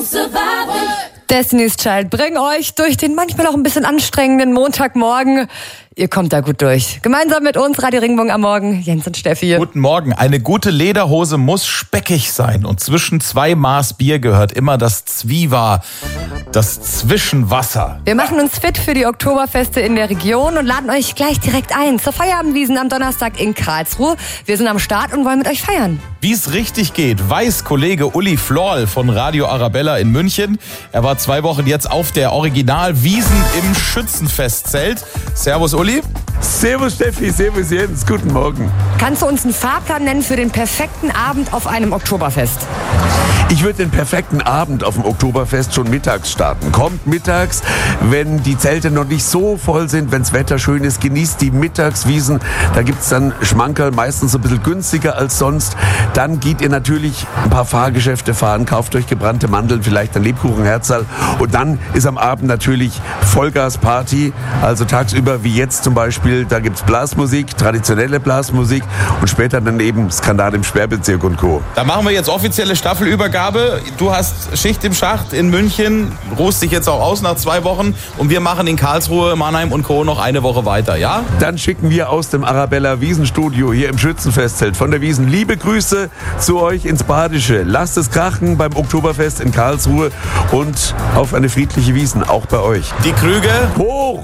survival. Destiny's Child bringen euch durch den manchmal auch ein bisschen anstrengenden Montagmorgen. Ihr kommt da gut durch. Gemeinsam mit uns, Radio Ringbogen am Morgen, Jens und Steffi. Guten Morgen. Eine gute Lederhose muss speckig sein. Und zwischen 2 Maß Bier gehört immer das Zwiewa, das Zwischenwasser. Wir machen uns fit für die Oktoberfeste in der Region und laden euch gleich direkt ein zur Feierabendwiesen am Donnerstag in Karlsruhe. Wir sind am Start und wollen mit euch feiern. Wie es richtig geht, weiß Kollege Uli Florl von Radio Arabella in München. Er war 2 Wochen jetzt auf der Original-Wiesn im Schützenfestzelt. Servus Uli. Servus Steffi, servus Jens, guten Morgen. Kannst du uns einen Fahrplan nennen für den perfekten Abend auf einem Oktoberfest? Ich würde den perfekten Abend auf dem Oktoberfest schon mittags starten. Kommt mittags, wenn die Zelte noch nicht so voll sind, wenn das Wetter schön ist, genießt die Mittagswiesen. Da gibt's dann Schmankerl, meistens so ein bisschen günstiger als sonst. Dann geht ihr natürlich ein paar Fahrgeschäfte fahren, kauft euch gebrannte Mandeln, vielleicht ein Lebkuchenherzl. Und dann ist am Abend natürlich Vollgasparty. Also tagsüber wie jetzt zum Beispiel, da gibt's Blasmusik, traditionelle Blasmusik und später dann eben Skandal im Sperrbezirk und Co. Da machen wir jetzt offizielle Staffelübergabe. Du hast Schicht im Schacht in München, ruhst dich jetzt auch aus nach 2 Wochen und wir machen in Karlsruhe, Mannheim und Co. noch eine Woche weiter, ja? Dann schicken wir aus dem Arabella Wiesenstudio hier im Schützenfestzelt von der Wiesn liebe Grüße zu euch ins Badische. Lasst es krachen beim Oktoberfest in Karlsruhe und auf eine friedliche Wiesn, auch bei euch. Die Krüge Hoch!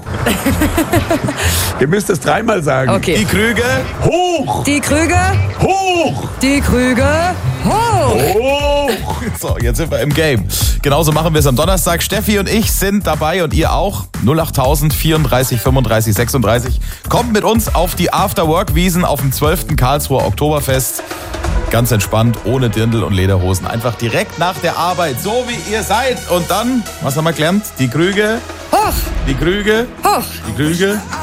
Ihr müsst es 3-mal sagen. Okay. Die Krüge Hoch! Die Krüge, Hoch! die Krüge, hoch! Hoch! So, jetzt sind wir im Game. Genauso machen wir es am Donnerstag. Steffi und ich sind dabei und ihr auch. 08000 34 35 36. Kommt mit uns auf die After-Work-Wiesen auf dem 12. Karlsruher Oktoberfest. Ganz entspannt, ohne Dirndl und Lederhosen. Einfach direkt nach der Arbeit, so wie ihr seid. Und dann, was haben wir gelernt? Die Krüge, Hoch! die Krüge, Hoch! die Krüge,